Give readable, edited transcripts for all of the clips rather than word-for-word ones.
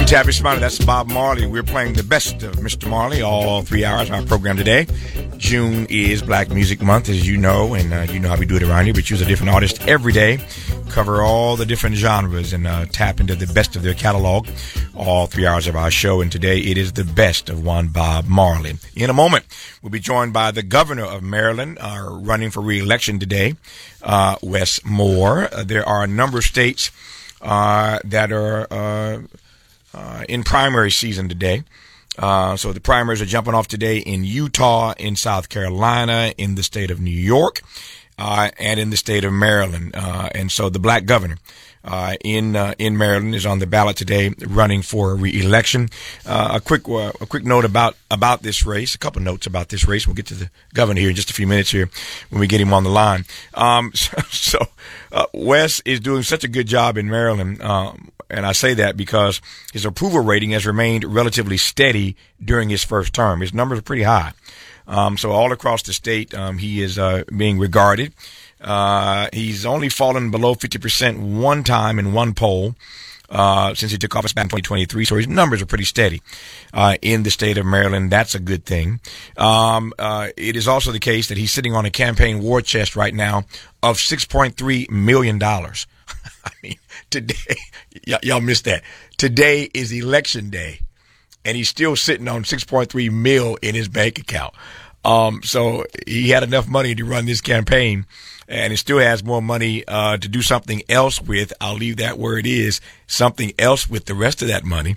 Tabby Smiley, that's Bob Marley. We're playing the best of Mr. Marley all 3 hours of our program today. June is Black Music Month, as you know, and you know how we do it around here. We choose a different artist every day, cover all the different genres, and tap into the best of their catalog all 3 hours of our show. And today it is the best of one Bob Marley. In a moment, we'll be joined by the governor of Maryland, running for re-election today, Wes Moore. There are a number of states that are in primary season today. So the primaries are jumping off today in Utah, in South Carolina, in the state of New York, and in the state of Maryland. And so the black governor in Maryland is on the ballot today, running for re-election. A quick note about this race. A couple notes about this race. We'll get to the governor here in just a few minutes here when we get him on the line. So Wes is doing such a good job in Maryland. And I say that because his approval rating has remained relatively steady during his first term. His numbers are pretty high. So all across the state, he is being regarded. He's only fallen below 50% one time in one poll since he took office back in 2023. So his numbers are pretty steady in the state of Maryland. That's a good thing. It is also the case that he's sitting on a campaign war chest right now of $6.3 million. I mean, today, y'all missed that. Today is election day, and he's still sitting on $6.3 million in his bank account. So he had enough money to run this campaign, and he still has more money to do something else with. I'll leave that where it is, something else with the rest of that money.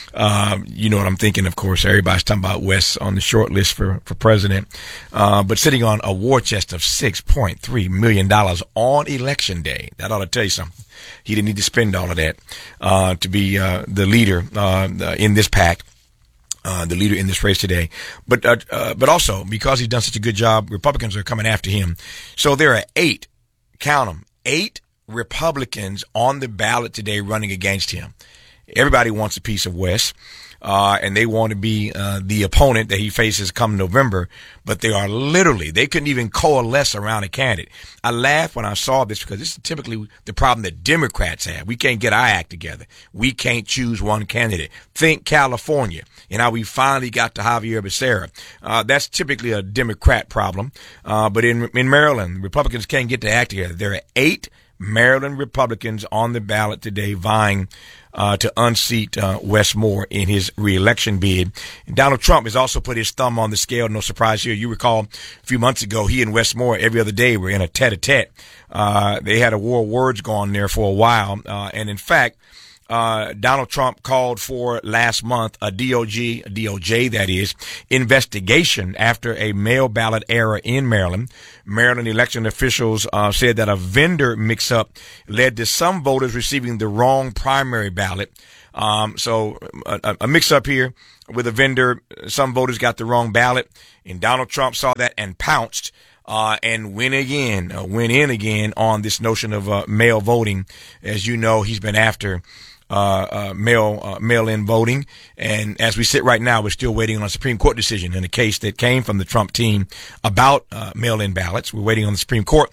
You know what I'm thinking, of course. Everybody's talking about Wes on the short list for president, but sitting on a war chest of $6.3 million on election day. That ought to tell you something. He didn't need to spend all of that to be the leader in this pack. The leader in this race today, but also because he's done such a good job, Republicans are coming after him. So there are 8, count them, 8 Republicans on the ballot today running against him. Everybody wants a piece of Wes, and they want to be the opponent that he faces come November. But they couldn't even coalesce around a candidate. I laughed when I saw this because this is typically the problem that Democrats have. We can't get our act together. We can't choose one candidate. Think California and how we finally got to Javier Becerra. That's typically a Democrat problem. But in Maryland, Republicans can't get their act together. There are 8 Maryland Republicans on the ballot today vying to unseat Wes Moore in his re-election bid. And Donald Trump has also put his thumb on the scale. No surprise here. You recall a few months ago, he and Wes Moore every other day were in a tete-a-tete. They had a war of words going there for a while. And in fact, Donald Trump called for last month a DOJ that is, investigation after a mail ballot error in Maryland. Maryland election officials said that a vendor mix-up led to some voters receiving the wrong primary ballot. So a mix-up here with a vendor. Some voters got the wrong ballot, and Donald Trump saw that and pounced. And went in again on this notion of mail voting. As you know, he's been after mail-in voting. And as we sit right now, we're still waiting on a Supreme Court decision in a case that came from the Trump team about mail-in ballots. We're waiting on the Supreme Court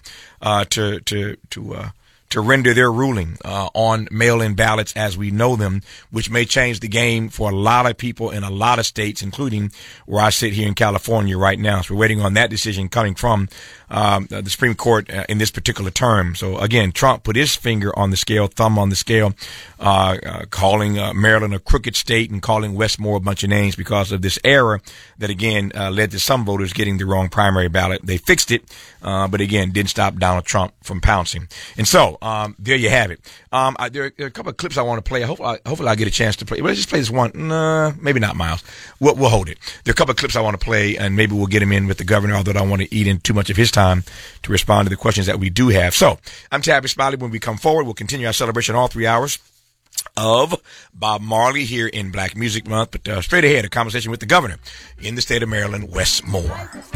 to render their ruling on mail-in ballots as we know them, which may change the game for a lot of people in a lot of states, including where I sit here in California right now. So we're waiting on that decision coming from the Supreme Court in this particular term. So again, Trump put his finger on the scale, thumb on the scale, calling Maryland a crooked state and calling Wes Moore a bunch of names because of this error that again led to some voters getting the wrong primary ballot. They fixed it, but again, didn't stop Donald Trump from pouncing. And so there you have it. There are a couple of clips I want to play. Hopefully I'll get a chance to play. Let's just play this one. Maybe not, Miles. We'll hold it. There are a couple of clips I want to play, and maybe we'll get him in with the governor, although I don't want to eat in too much of his time to respond to the questions that we do have. So I'm Tabby Smiley. When we come forward, we'll continue our celebration all 3 hours of Bob Marley here in Black Music Month. But straight ahead, a conversation with the governor in the state of Maryland, Wes Moore.